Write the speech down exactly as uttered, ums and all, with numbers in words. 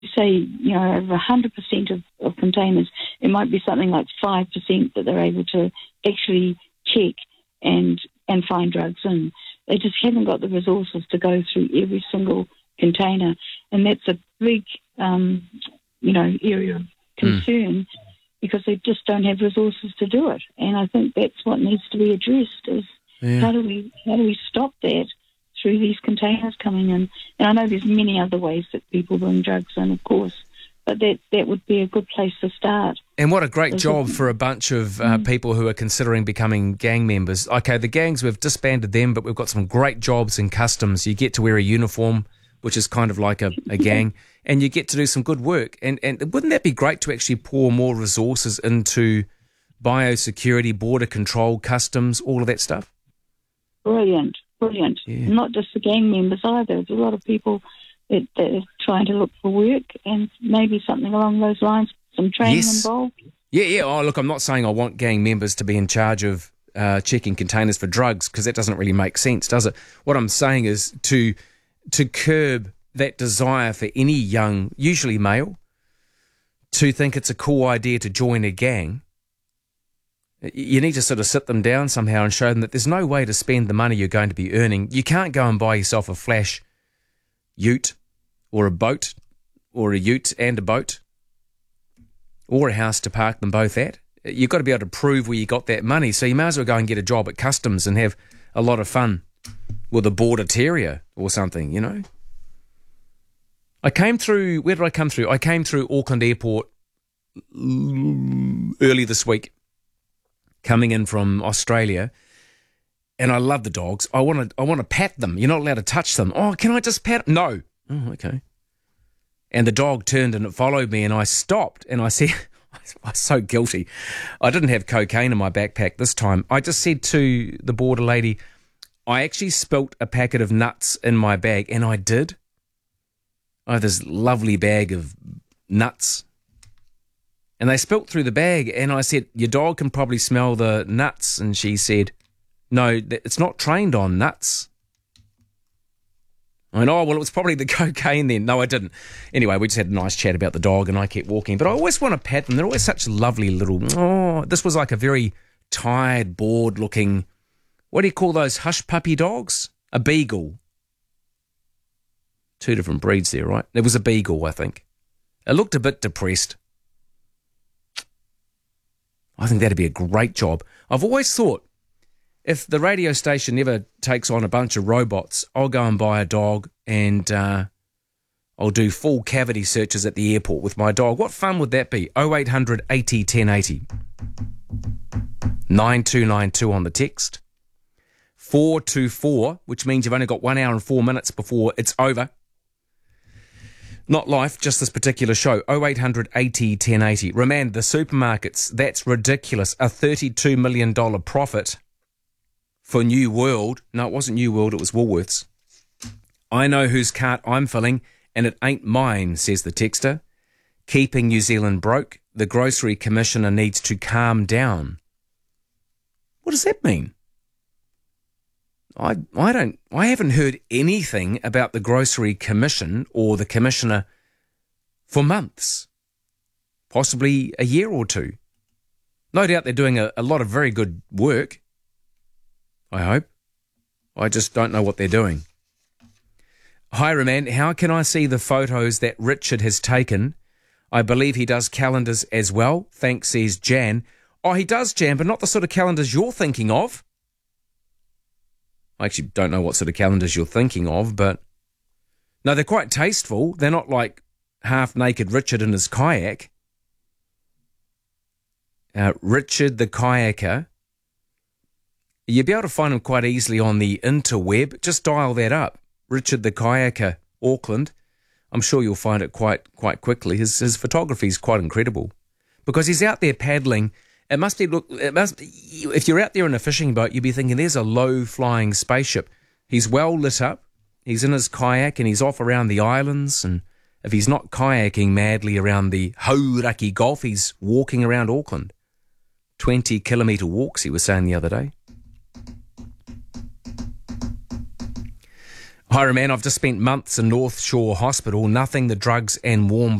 say, you know, over one hundred percent of, of containers, it might be something like five percent that they're able to actually check and and find drugs in. They just haven't got the resources to go through every single container, and that's a big, um, you know, area of concern mm. because they just don't have resources to do it. And I think that's what needs to be addressed: is yeah. how do we how do we stop that through these containers coming in? And I know there's many other ways that people bring drugs in, of course, but that that would be a good place to start. And what a great job for a bunch of uh, mm. people who are considering becoming gang members. Okay, the gangs, we've disbanded them, but we've got some great jobs in customs. You get to wear a uniform, which is kind of like a, a gang, and you get to do some good work. And, and wouldn't that be great to actually pour more resources into biosecurity, border control, customs, all of that stuff? Brilliant, brilliant. Yeah. Not just the gang members either. There's a lot of people that, that are trying to look for work, and maybe something along those lines, some training yes. involved. Yeah, yeah. Oh, look, I'm not saying I want gang members to be in charge of uh, checking containers for drugs, because that doesn't really make sense, does it? What I'm saying is to to curb that desire for any young, usually male, to think it's a cool idea to join a gang. You need to sort of sit them down somehow and show them that there's no way to spend the money you're going to be earning. You can't go and buy yourself a flash ute or a boat, or a ute and a boat, or a house to park them both at. You've got to be able to prove where you got that money. So you may as well go and get a job at customs and have a lot of fun with a border terrier or something, you know. I came through, where did I come through? I came through Auckland Airport early this week, coming in from Australia, and I love the dogs. I want to I want to pat them. You're not allowed to touch them. Oh, can I just pat? No. Oh, okay. And the dog turned and it followed me, and I stopped, and I said, I was so guilty. I didn't have cocaine in my backpack this time. I just said to the border lady, I actually spilt a packet of nuts in my bag, and I did. I have this lovely bag of nuts. And they spilt through the bag, and I said, your dog can probably smell the nuts. And she said, no, it's not trained on nuts. I went, oh, well, it was probably the cocaine then. No, I didn't. Anyway, we just had a nice chat about the dog, and I kept walking. But I always want to pat them. They're always such lovely little... Oh, this was like a very tired, bored-looking... What do you call those hush puppy dogs? A beagle. Two different breeds there, right? It was a beagle, I think. It looked a bit depressed. I think that'd be a great job. I've always thought, if the radio station ever takes on a bunch of robots, I'll go and buy a dog, and uh, I'll do full cavity searches at the airport with my dog. What fun would that be? oh eight hundred eighty ten eighty. nine two nine two on the text. four two four, which means you've only got one hour and four minutes before it's over. Not life, just this particular show. oh eight hundred eighty ten eighty. Remand, the supermarkets, that's ridiculous. A thirty-two million dollars profit for New World. No, it wasn't New World, it was Woolworths. I know whose cart I'm filling, and it ain't mine, says the texter. Keeping New Zealand broke. The Grocery Commissioner needs to calm down. What does that mean? I I don't I haven't heard anything about the Grocery Commission or the Commissioner for months, possibly a year or two. No doubt they're doing a, a lot of very good work, I hope. I just don't know what they're doing. Hi, Roman. How can I see the photos that Richard has taken? I believe he does calendars as well. Thanks, says Jan. Oh, he does, Jan, but not the sort of calendars you're thinking of. I actually don't know what sort of calendars you're thinking of, but... No, they're quite tasteful. They're not like half-naked Richard in his kayak. Uh, Richard the Kayaker. You'll be able to find him quite easily on the interweb. Just dial that up. Richard the Kayaker, Auckland. I'm sure you'll find it quite quite quickly. His his photography is quite incredible. Because he's out there paddling. It must be, look, it must, if you're out there in a fishing boat, you'd be thinking there's a low-flying spaceship. He's well lit up. He's in his kayak and he's off around the islands. And if he's not kayaking madly around the Hauraki Gulf, he's walking around Auckland. twenty kilometre walks, he was saying the other day. Hi, man. I've just spent months in North Shore Hospital. Nothing, the drugs and warm